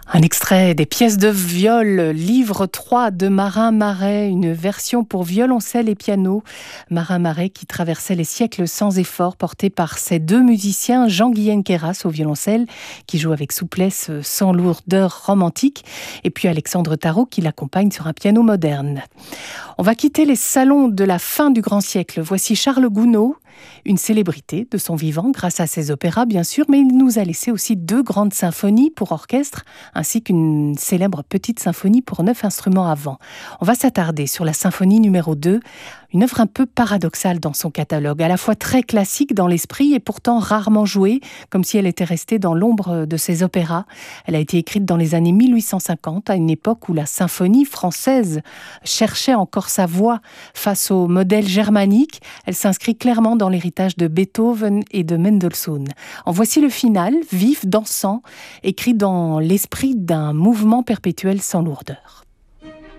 Un extrait des pièces de viol, livre 3 de Marin Marais, une version pour violoncelle et piano. Marin Marais qui traversait les siècles sans effort, porté par ses deux musiciens, Jean-Guyen Queyras au violoncelle, qui joue avec souplesse sans lourdeur romantique, et puis Alexandre Tarot qui l'accompagne sur un piano moderne. On va quitter les salons de la fin du grand siècle. Voici Charles Gounod, une célébrité de son vivant grâce à ses opéras bien sûr, mais il nous a laissé aussi 2 grandes symphonies pour orchestre ainsi qu'une célèbre petite symphonie pour 9 instruments à vent. On va s'attarder sur la symphonie numéro 2, une œuvre un peu paradoxale dans son catalogue, à la fois très classique dans l'esprit et pourtant rarement jouée, comme si elle était restée dans l'ombre de ses opéras. Elle a été écrite dans les années 1850, à une époque où la symphonie française cherchait encore sa voix face au modèle germanique. Elle s'inscrit clairement dans l'héritage de Beethoven et de Mendelssohn. En voici le final, vif, dansant, écrit dans l'esprit d'un mouvement perpétuel sans lourdeur.